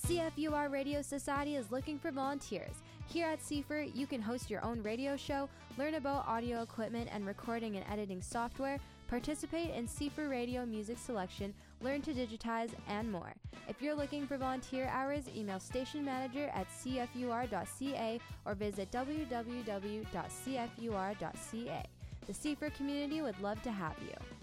CFUR Radio Society is looking for volunteers. Here at CFUR, you can host your own radio show, learn about audio equipment and recording and editing software, participate in CFUR radio music selection, learn to digitize, and more. If you're looking for volunteer hours, email stationmanager@cfur.ca or visit www.cfur.ca. The CFUR community would love to have you.